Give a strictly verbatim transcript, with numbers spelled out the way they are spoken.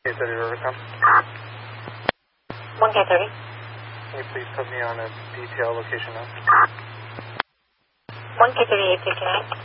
K thirty Rivercom. one K thirty. Can you please put me on a detail location now? one K thirty-eight fifty-nine.